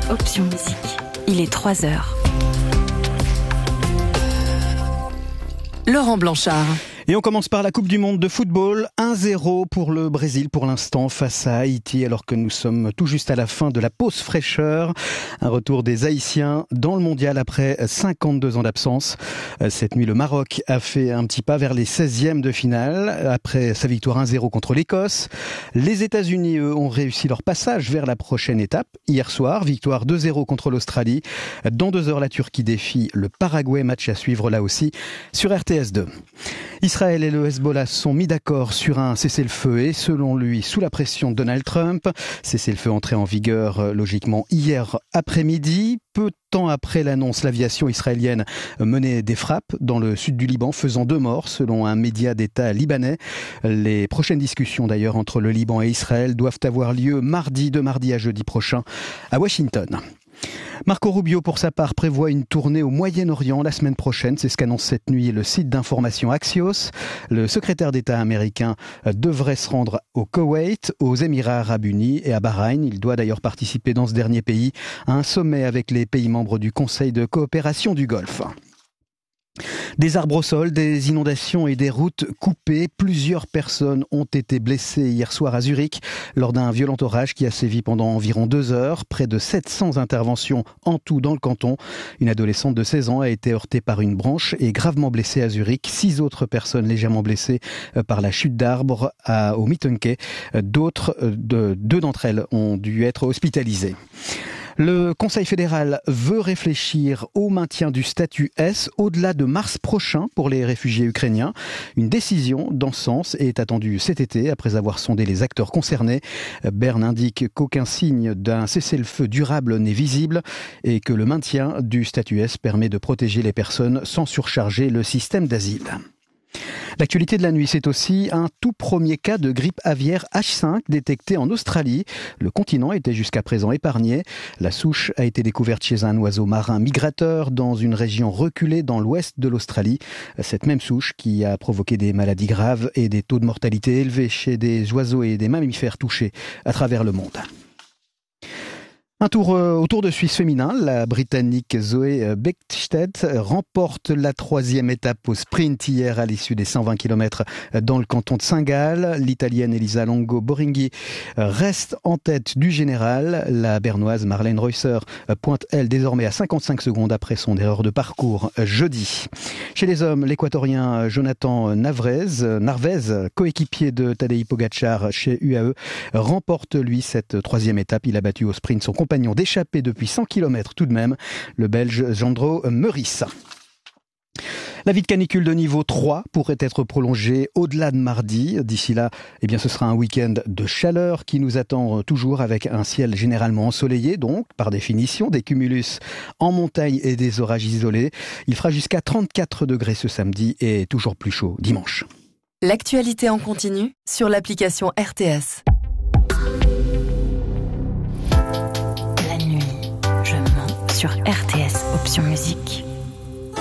Option Musique. Il est 3h. Laurent Blanchard. Et on commence par la Coupe du Monde de football. 1-0 pour le Brésil pour l'instant face à Haïti, alors que nous sommes tout juste à la fin de la pause fraîcheur. Un retour des Haïtiens dans le mondial après 52 ans d'absence. Cette nuit, le Maroc a fait un petit pas vers les 16e de finale après sa victoire 1-0 contre l'Écosse. Les États-Unis, eux, ont réussi leur passage vers la prochaine étape. Hier soir, victoire 2-0 contre l'Australie. Dans 2 heures, la Turquie défie le Paraguay. Match à suivre là aussi sur RTS2. Israël et le Hezbollah sont mis d'accord sur un cessez-le-feu et, selon lui, sous la pression de Donald Trump. Cessez-le-feu entré en vigueur, logiquement, hier après-midi. Peu de temps après l'annonce, l'aviation israélienne menait des frappes dans le sud du Liban, faisant 2 morts, selon un média d'État libanais. Les prochaines discussions, d'ailleurs, entre le Liban et Israël doivent avoir lieu de mardi à jeudi prochain, à Washington. Marco Rubio, pour sa part, prévoit une tournée au Moyen-Orient la semaine prochaine. C'est ce qu'annonce cette nuit le site d'information Axios. Le secrétaire d'État américain devrait se rendre au Koweït, aux Émirats Arabes Unis et à Bahreïn. Il doit d'ailleurs participer dans ce dernier pays à un sommet avec les pays membres du Conseil de coopération du Golfe. Des arbres au sol, des inondations et des routes coupées. Plusieurs personnes ont été blessées hier soir à Zurich lors d'un violent orage qui a sévi pendant environ 2 heures. Près de 700 interventions en tout dans le canton. Une adolescente de 16 ans a été heurtée par une branche et gravement blessée à Zurich. 6 autres personnes légèrement blessées par la chute d'arbres au Mittenke. Deux d'entre elles ont dû être hospitalisées. Le Conseil fédéral veut réfléchir au maintien du statut S au-delà de mars prochain pour les réfugiés ukrainiens. Une décision dans ce sens est attendue cet été après avoir sondé les acteurs concernés. Berne indique qu'aucun signe d'un cessez-le-feu durable n'est visible et que le maintien du statut S permet de protéger les personnes sans surcharger le système d'asile. L'actualité de la nuit, c'est aussi un tout premier cas de grippe aviaire H5 détecté en Australie. Le continent était jusqu'à présent épargné. La souche a été découverte chez un oiseau marin migrateur dans une région reculée dans l'ouest de l'Australie. Cette même souche qui a provoqué des maladies graves et des taux de mortalité élevés chez des oiseaux et des mammifères touchés à travers le monde. Un tour au Tour de Suisse féminin. La Britannique Zoe Bechstedt remporte la 3e étape au sprint hier à l'issue des 120 km dans le canton de Saint-Gall. L'Italienne Elisa Longo Borghi reste en tête du général. La Bernoise Marlène Reusser pointe, elle, désormais à 55 secondes après son erreur de parcours jeudi. Chez les hommes, l'Équatorien Jonathan Narvaez, coéquipier de Tadej Pogacar chez UAE, remporte lui cette 3e étape. Il a battu au sprint son compagnon d'échappée depuis 100 km tout de même, le Belge Jandro Meurice. L'avis de canicule de niveau 3 pourrait être prolongé au-delà de mardi. D'ici là, ce sera un week-end de chaleur qui nous attend toujours avec un ciel généralement ensoleillé, donc par définition des cumulus en montagne et des orages isolés. Il fera jusqu'à 34 degrés ce samedi et toujours plus chaud dimanche. L'actualité en continu sur l'application RTS. La nuit, je mens sur RTS Option Musique.